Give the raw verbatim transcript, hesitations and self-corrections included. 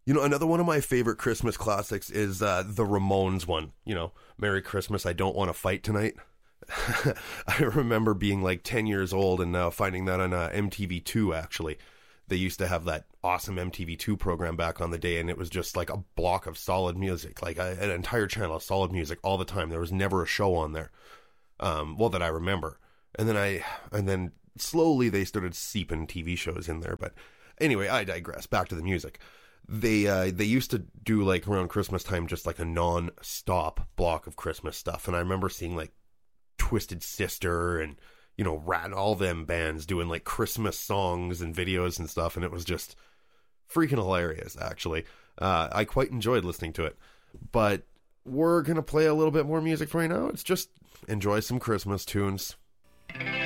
You know, another one of my favorite Christmas classics is uh, the Ramones one. You know, Merry Christmas, I Don't Want to Fight Tonight. I remember being like ten years old and uh, finding that on uh, M T V two, actually. They used to have that awesome M T V two program back on the day, and it was just like a block of solid music, like a, an entire channel of solid music all the time. There was never a show on there, um, well, that I remember. And then I, and then slowly they started seeping T V shows in there. But anyway, I digress. Back to the music. They uh, they used to do, like, around Christmas time, just like a non-stop block of Christmas stuff. And I remember seeing, like, Twisted Sister and, you know, Rat, all them bands doing, like, Christmas songs and videos and stuff. And it was just freaking hilarious, actually. Uh, I quite enjoyed listening to it. But we're going to play a little bit more music for you now. It's just enjoy some Christmas tunes.